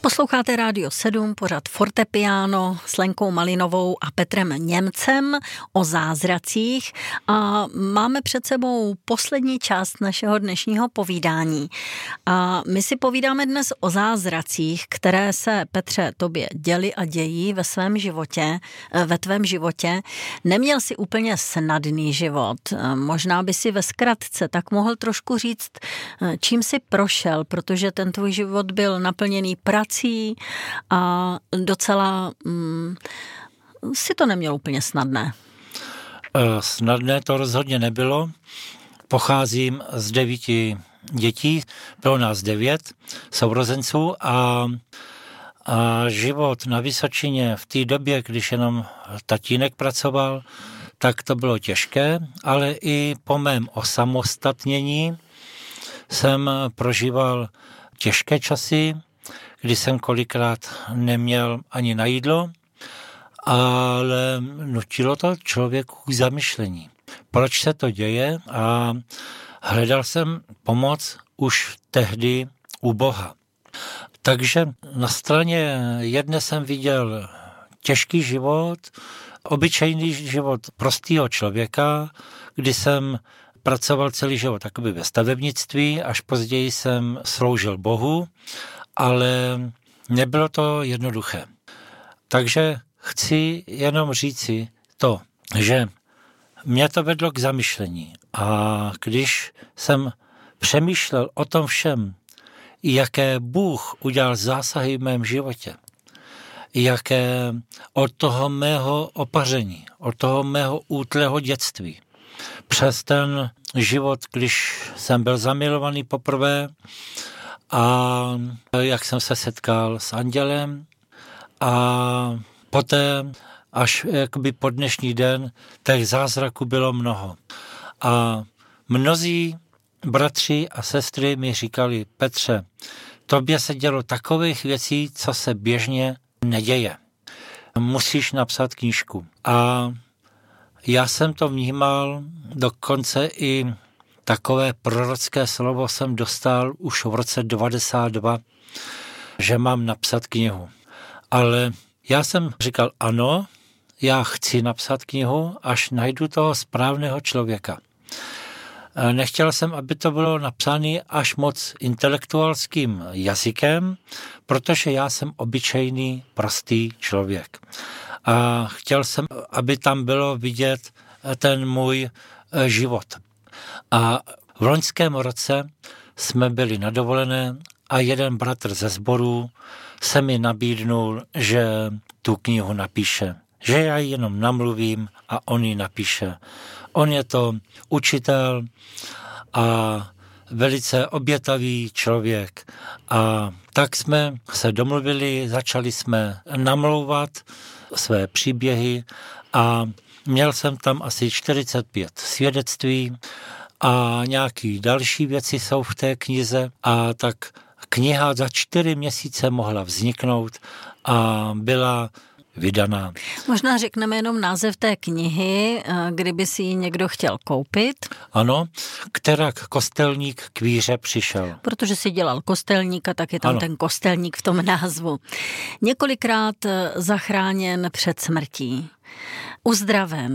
Posloucháte Rádio 7, pořad Fortepiano s Lenkou Malinovou a Petrem Němcem o zázracích a máme před sebou poslední část našeho dnešního povídání. A my si povídáme dnes o zázracích, které se, Petře, tobě děly a dějí ve svém životě, ve tvém životě. Neměl jsi úplně snadný život. Možná by si ve zkratce tak mohl trošku říct, čím jsi prošel, protože ten tvůj život byl naplněný prací a docela si to neměl úplně snadné. Snadné to rozhodně nebylo. Pocházím z 9 dětí, bylo nás 9 sourozenců a život na Vysočině v té době, když jenom tatínek pracoval, tak to bylo těžké, ale i po mém osamostatnění jsem prožíval těžké časy, kdy jsem kolikrát neměl ani na jídlo, ale nutilo to člověku k zamyšlení. Proč se to děje? A hledal jsem pomoc už tehdy u Boha. Takže na straně jedné jsem viděl těžký život, obyčejný život prostého člověka, kdy jsem pracoval celý život takoby ve stavebnictví, až později jsem sloužil Bohu, ale nebylo to jednoduché. Takže chci jenom říci to, že mě to vedlo k zamyšlení. A když jsem přemýšlel o tom všem, jaké Bůh udělal zásahy v mém životě, jaké od toho mého opaření, od toho mého útlého dětství, přes ten život, když jsem byl zamilovaný poprvé, a jak jsem se setkal s andělem a poté až jakoby po dnešní den těch zázraků bylo mnoho. A mnozí bratři a sestry mi říkali: Petře, tobě se dělo takových věcí, co se běžně neděje. Musíš napsat knížku. A já jsem to vnímal, dokonce i takové prorocké slovo jsem dostal už v roce 92, že mám napsat knihu. Ale já jsem říkal ano, já chci napsat knihu, až najdu toho správného člověka. Nechtěl jsem, aby to bylo napsané až moc intelektuálským jazykem, protože já jsem obyčejný, prostý člověk. A chtěl jsem, aby tam bylo vidět ten můj život. A v loňském roce jsme byli na dovolené a jeden bratr ze sboru se mi nabídnul, že tu knihu napíše. Že já ji jenom namluvím a on ji napíše. On je to učitel a velice obětavý člověk. A tak jsme se domluvili, začali jsme namlouvat své příběhy a měl jsem tam asi 45 svědectví a nějaké další věci jsou v té knize a tak kniha za 4 měsíce mohla vzniknout a byla vydaná. Možná řekneme jenom název té knihy, kdyby si ji někdo chtěl koupit. Ano, Kterak kostelník k víře přišel. Protože si dělal kostelníka, tak je tam ano. Ten kostelník v tom názvu. Několikrát zachráněn před smrtí. Uzdraven,